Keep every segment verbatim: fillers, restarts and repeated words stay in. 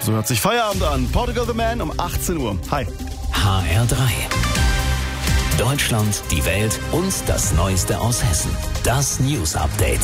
So hört sich Feierabend an. Portugal the Man um achtzehn Uhr. Hi. H R drei. Deutschland, die Welt und das Neueste aus Hessen. Das News Update.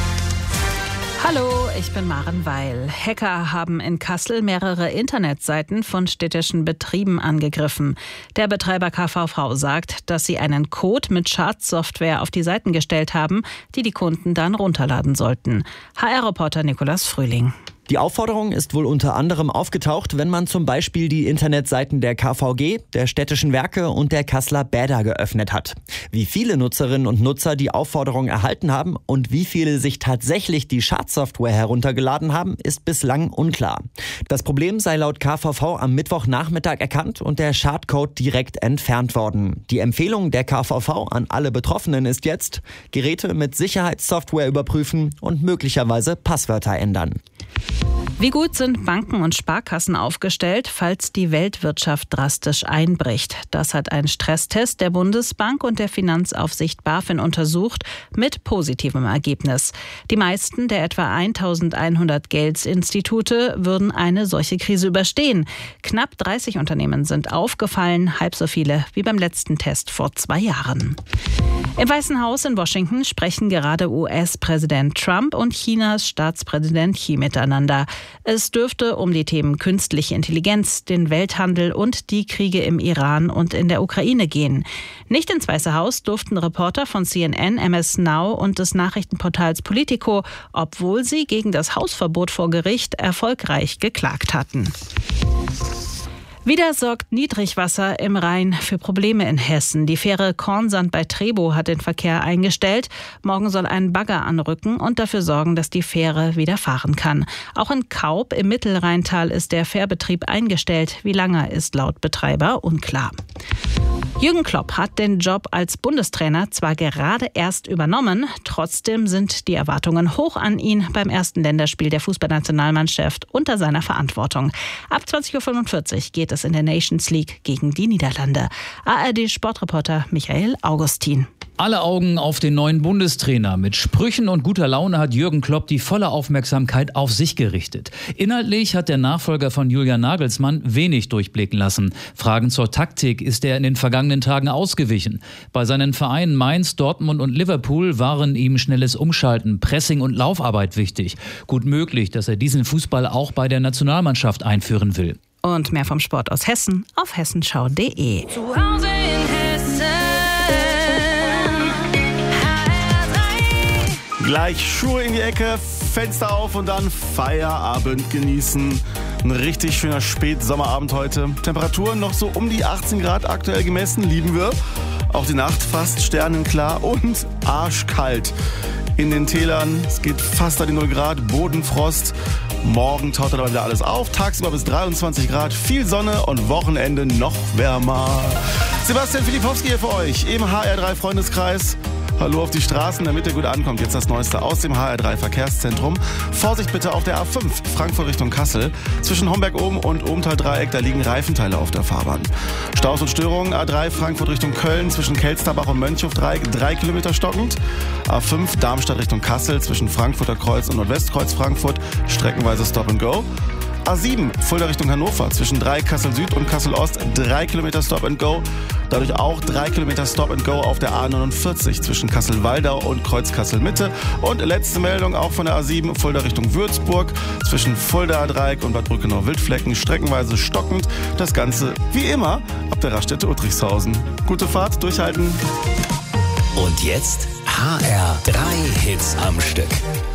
Hallo, ich bin Maren Weil. Hacker haben in Kassel mehrere Internetseiten von städtischen Betrieben angegriffen. Der Betreiber K V V sagt, dass sie einen Code mit Schadsoftware auf die Seiten gestellt haben, die die Kunden dann runterladen sollten. H R-Reporter Nikolas Frühling. Die Aufforderung ist wohl unter anderem aufgetaucht, wenn man zum Beispiel die Internetseiten der K V G, der Städtischen Werke und der Kasseler Bäder geöffnet hat. Wie viele Nutzerinnen und Nutzer die Aufforderung erhalten haben und wie viele sich tatsächlich die Schadsoftware heruntergeladen haben, ist bislang unklar. Das Problem sei laut K V V am Mittwochnachmittag erkannt und der Schadcode direkt entfernt worden. Die Empfehlung der K V V an alle Betroffenen ist jetzt: Geräte mit Sicherheitssoftware überprüfen und möglicherweise Passwörter ändern. Wie gut sind Banken und Sparkassen aufgestellt, falls die Weltwirtschaft drastisch einbricht? Das hat ein Stresstest der Bundesbank und der Finanzaufsicht BaFin untersucht, mit positivem Ergebnis. Die meisten der etwa eintausendeinhundert Geldinstitute würden eine solche Krise überstehen. Knapp dreißig Unternehmen sind aufgefallen, halb so viele wie beim letzten Test vor zwei Jahren. Im Weißen Haus in Washington sprechen gerade U S-Präsident Trump und Chinas Staatspräsident Xi miteinander. Es dürfte um die Themen künstliche Intelligenz, den Welthandel und die Kriege im Iran und in der Ukraine gehen. Nicht ins Weiße Haus durften Reporter von C N N, M S Now und des Nachrichtenportals Politico, obwohl sie gegen das Hausverbot vor Gericht erfolgreich geklagt hatten. Wieder sorgt Niedrigwasser im Rhein für Probleme in Hessen. Die Fähre Kornsand bei Trebow hat den Verkehr eingestellt. Morgen soll ein Bagger anrücken und dafür sorgen, dass die Fähre wieder fahren kann. Auch in Kaub im Mittelrheintal ist der Fährbetrieb eingestellt. Wie lange, ist laut Betreiber unklar. Jürgen Klopp hat den Job als Bundestrainer zwar gerade erst übernommen, trotzdem sind die Erwartungen hoch an ihn beim ersten Länderspiel der Fußballnationalmannschaft unter seiner Verantwortung. Ab zwanzig Uhr fünfundvierzig geht es in der Nations League gegen die Niederlande. A R D-Sportreporter Michael Augustin. Alle Augen auf den neuen Bundestrainer. Mit Sprüchen und guter Laune hat Jürgen Klopp die volle Aufmerksamkeit auf sich gerichtet. Inhaltlich hat der Nachfolger von Julian Nagelsmann wenig durchblicken lassen. Fragen zur Taktik ist er in den vergangenen Tagen ausgewichen. Bei seinen Vereinen Mainz, Dortmund und Liverpool waren ihm schnelles Umschalten, Pressing und Laufarbeit wichtig. Gut möglich, dass er diesen Fußball auch bei der Nationalmannschaft einführen will. Und mehr vom Sport aus Hessen auf hessenschau punkt de. Zu Hause in Hessen. Gleich Schuhe in die Ecke, Fenster auf und dann Feierabend genießen. Ein richtig schöner Spätsommerabend heute. Temperaturen noch so um die achtzehn Grad aktuell gemessen, lieben wir. Auch die Nacht fast sternenklar und arschkalt. In den Tälern, es geht fast an die null Grad, Bodenfrost. Morgen taut dann aber wieder alles auf. Tagsüber bis dreiundzwanzig Grad, viel Sonne und Wochenende noch wärmer. Sebastian Filipowski hier für euch im H R drei Freundeskreis. Hallo auf die Straßen, damit ihr gut ankommt. Jetzt das Neueste aus dem H R drei Verkehrszentrum. Vorsicht bitte auf der A fünf, Frankfurt Richtung Kassel. Zwischen Homberg-Ohm und Ohmtal-Dreieck, da liegen Reifenteile auf der Fahrbahn. Staus und Störungen, A drei Frankfurt Richtung Köln, zwischen Kelsterbach und Mönchhof-Dreieck, drei Kilometer stockend. A fünf Darmstadt Richtung Kassel, zwischen Frankfurter Kreuz und Nordwestkreuz Frankfurt, streckenweise Stop and Go. A sieben, Fulda Richtung Hannover, zwischen drei Kassel Süd und Kassel Ost, drei Kilometer Stop and Go. Dadurch auch drei Kilometer Stop and Go auf der A neunundvierzig zwischen Kassel-Waldau und Kreuz Kassel Mitte. Und letzte Meldung auch von der A sieben, Fulda Richtung Würzburg, zwischen Fulda Dreieck und Bad Brückenau-Wildflecken, streckenweise stockend. Das Ganze wie immer ab der Raststätte Uttrichshausen. Gute Fahrt, durchhalten. Und jetzt H R drei Hits am Stück.